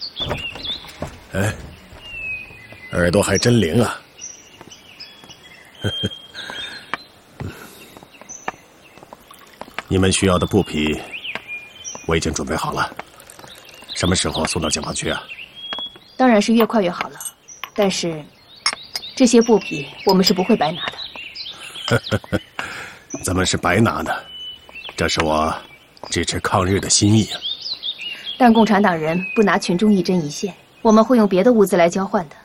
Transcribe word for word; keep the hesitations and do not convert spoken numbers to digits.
哎，耳朵还真灵啊！呵呵。你们需要的布匹，我已经准备好了。什么时候送到警方去啊？ 当然是越快越好了。但是，这些布匹我们是不会白拿的。 呵呵呵，怎么是白拿呢？这是我支持抗日的心意啊。 但共产党人不拿群众一针一线，我们会用别的物资来交换的。